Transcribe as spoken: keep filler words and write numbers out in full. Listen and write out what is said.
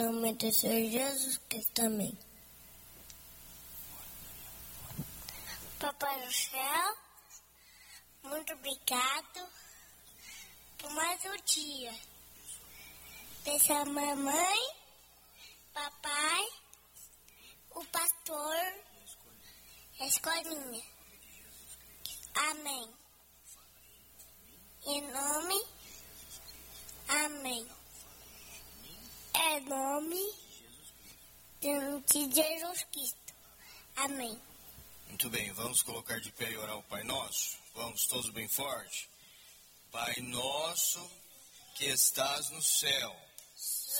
Em nome do Senhor Jesus Cristo, amém. Papai do céu, muito obrigado por mais um dia. Deixa a mamãe, papai, o pastor, a escolinha. Amém. Em nome, amém. Em nome de Jesus Cristo. Amém. Muito bem, vamos colocar de pé e orar o Pai Nosso? Vamos todos bem forte? Pai nosso que estás no céu,